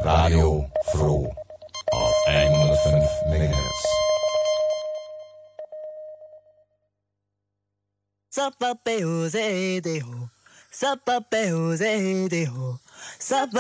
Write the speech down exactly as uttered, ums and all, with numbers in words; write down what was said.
Radio Froh auf hundertfünf Megahertz. Sapapeo zedeo, sapapeo zedeo, sapapeo